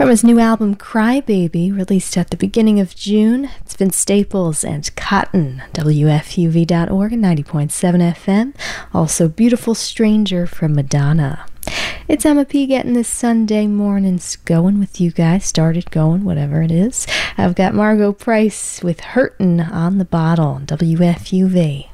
From his new album Crybaby, released at the beginning of June, it's Vince Staples and Cotton, WFUV.org and 90.7 FM. Also Beautiful Stranger from Madonna. It's Emma P getting this Sunday mornings going with you guys. Started going, whatever it is. I've got Margo Price with Hurtin' on the Bottle, WFUV.